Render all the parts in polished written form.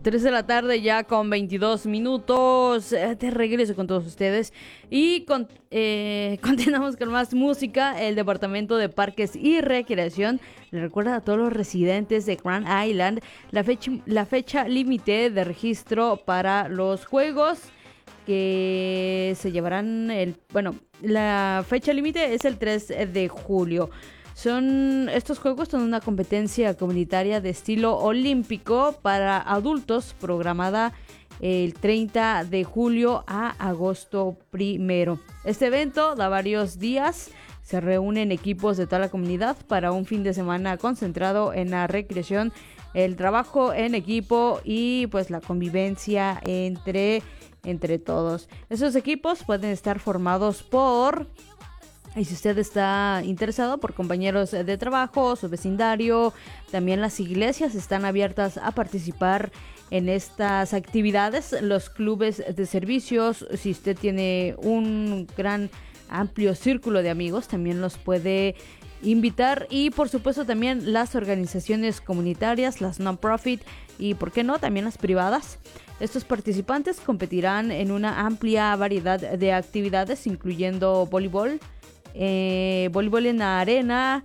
3 de la tarde ya con 22 minutos. De regreso con todos ustedes. Y continuamos con más música. El Departamento de Parques y Recreación le recuerda a todos los residentes de Grand Island la fecha límite de registro para los juegos que se llevarán la fecha límite es el 3 de julio. Estos juegos son una competencia comunitaria de estilo olímpico para adultos programada el 30 de julio a agosto 1. Este evento da varios días. Se reúnen equipos de toda la comunidad para un fin de semana concentrado en la recreación, el trabajo en equipo y pues la convivencia entre todos. Esos equipos pueden estar formados y si usted está interesado, por compañeros de trabajo, su vecindario. También las iglesias están abiertas a participar en estas actividades. Los clubes de servicios, si usted tiene un gran amplio círculo de amigos, también los puede invitar. Y por supuesto también las organizaciones comunitarias, las non-profit y por qué no, también las privadas. Estos participantes competirán en una amplia variedad de actividades, incluyendo voleibol en la arena,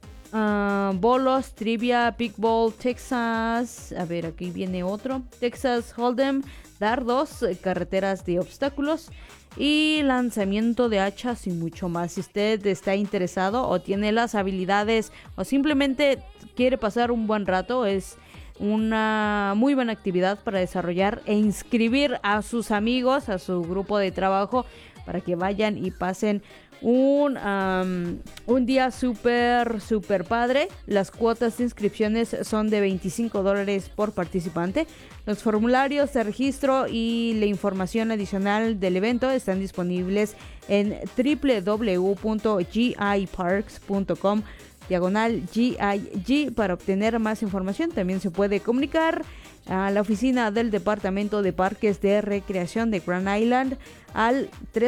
bolos, trivia, pickball, Texas, aquí viene otro, Texas Hold'em, dardos, carreteras de obstáculos y lanzamiento de hachas y mucho más. Si usted está interesado o tiene las habilidades o simplemente quiere pasar un buen rato, es una muy buena actividad para desarrollar e inscribir a sus amigos, a su grupo de trabajo, para que vayan y pasen un día súper padre. Las cuotas de inscripciones son de $25 por participante. Los formularios de registro y la información adicional del evento están disponibles en www.giparks.com/GIG para obtener más información. También se puede comunicar a la oficina del Departamento de Parques de Recreación de Grand Island al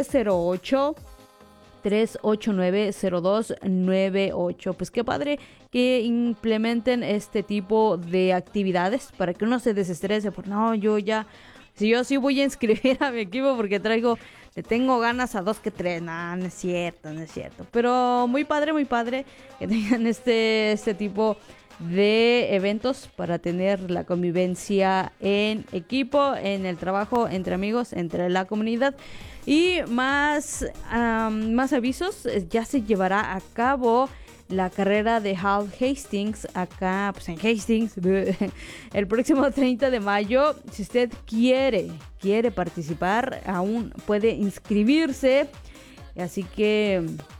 308-389-0298. Pues qué padre que implementen este tipo de actividades para que uno se desestrese. Pues no, si yo sí voy a inscribir a mi equipo porque le tengo ganas a 2 que 3. No, no es cierto. Pero muy padre que tengan este tipo de eventos para tener la convivencia en equipo, en el trabajo, entre amigos, entre la comunidad. Y más avisos. Ya se llevará a cabo la carrera de Hal Hastings acá, pues en Hastings, el próximo 30 de mayo. Si usted quiere participar, aún puede inscribirse. Así que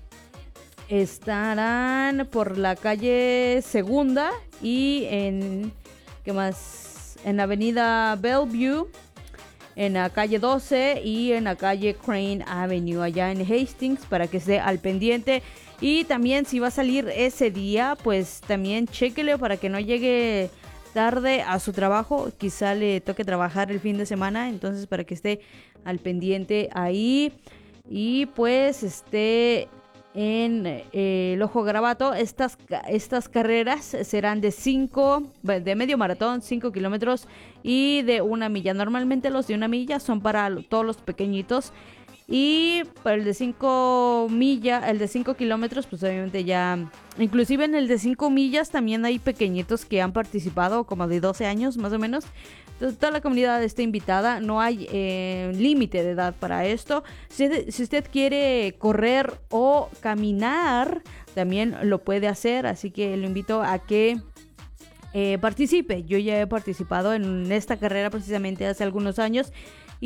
estarán por la calle Segunda y en la avenida Bellevue, en la calle 12 y en la calle Crane Avenue, allá en Hastings, para que esté al pendiente. Y también si va a salir ese día, pues también chéquele para que no llegue tarde a su trabajo. Quizá le toque trabajar el fin de semana, entonces para que esté al pendiente ahí. Y pues esté en el Ojo Garabato. Estas carreras serán de medio maratón, 5 kilómetros y de 1 milla. Normalmente los de 1 milla son para todos los pequeñitos. Y para el de 5 kilómetros, pues obviamente ya, inclusive en el de 5 millas también hay pequeñitos que han participado, como de 12 años más o menos. Entonces, toda la comunidad está invitada, no hay límite de edad para esto. Si usted quiere correr o caminar, también lo puede hacer, así que lo invito a que participe. Yo ya he participado en esta carrera precisamente hace algunos años